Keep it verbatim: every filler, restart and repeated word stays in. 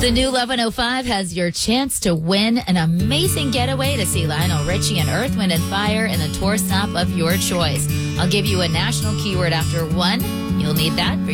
The new eleven oh five has your chance to win an amazing getaway to see Lionel Richie and Earth, Wind and Fire in the tour stop of your choice. I'll give you a national keyword after one. You'll need that for